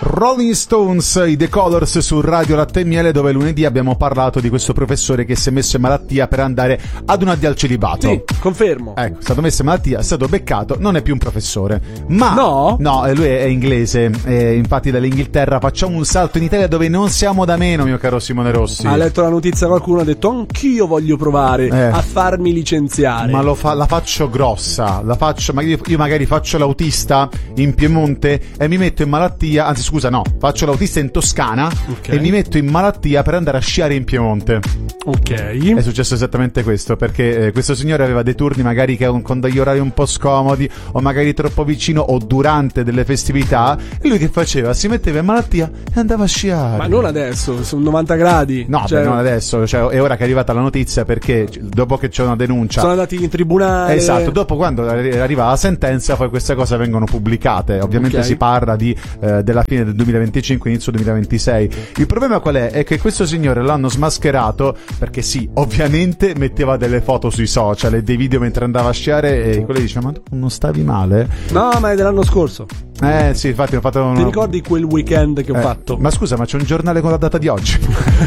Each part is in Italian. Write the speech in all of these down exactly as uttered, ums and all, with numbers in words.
Rolling Stones, i The Colors su Radio Latte e Miele, dove lunedì abbiamo parlato di questo professore che si è messo in malattia per andare ad un addio al celibato. Sì, confermo. Ecco, è stato messo in malattia, è stato beccato, non è più un professore. Ma no, no, lui è inglese, e infatti dall'Inghilterra facciamo un salto in Italia dove non siamo da meno, mio caro Simone Rossi. Ha letto la notizia, qualcuno ha detto anch'io voglio provare eh. a farmi licenziare. Ma lo fa, la faccio grossa, la faccio, magari, io magari faccio l'autista in Piemonte e mi metto in malattia, anzi scusa no, faccio l'autista in Toscana, okay, e mi metto in malattia per andare a sciare in Piemonte. Ok. È successo esattamente questo, perché eh, questo signore aveva dei turni magari che con degli orari un po' scomodi o magari troppo vicino o durante delle festività, e lui che faceva? Si metteva in malattia e andava a sciare. Ma non adesso, sono novanta gradi. No, cioè... beh, non adesso, cioè, è ora che è arrivata la notizia, perché dopo che c'è una denuncia sono andati in tribunale. Esatto, dopo quando arriva la sentenza poi queste cose vengono pubblicate. Ovviamente okay, si parla di eh, della fine del duemilaventicinque, inizio duemilaventisei. Il problema qual è? È che questo signore l'hanno smascherato perché sì, ovviamente metteva delle foto sui social e dei video mentre andava a sciare, e quelli dicevano: ma tu non stavi male? No, ma è dell'anno scorso. Eh sì, infatti ho fatto una... Ti ricordi quel weekend che ho eh, fatto? Ma scusa, ma c'è un giornale con la data di oggi?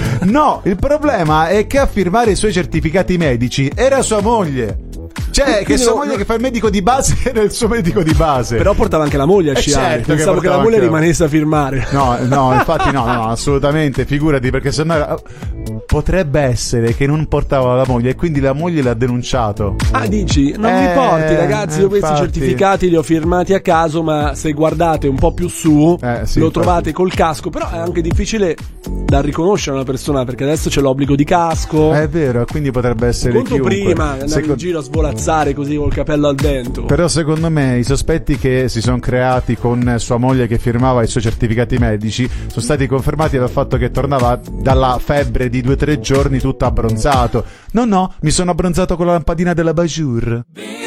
No, il problema è che a firmare i suoi certificati medici era sua moglie. Cioè, che sua moglie, no, che fa il medico di base, era il suo medico di base. Però portava anche la moglie a eh sciare. certo, Pensavo che, che la moglie rimanesse a firmare. No, no, infatti no, no, assolutamente, figurati, perché sennò era... potrebbe essere che non portava la moglie e quindi la moglie l'ha denunciato. Ah, dici? Non eh, mi porti, ragazzi, eh, io questi infatti... certificati li ho firmati a caso, ma se guardate un po' più su, eh, sì, lo infatti. trovate col casco. Però è anche difficile da riconoscere una persona, perché adesso c'è l'obbligo di casco. È vero, quindi potrebbe essere conto chiunque. Prima andare Secondo... in giro a svolazzare così col capello al vento. Però secondo me i sospetti che si sono creati con sua moglie che firmava i suoi certificati medici sono stati confermati dal fatto che tornava dalla febbre di due o tre giorni tutto abbronzato. No, no, mi sono abbronzato con la lampadina della Bajur.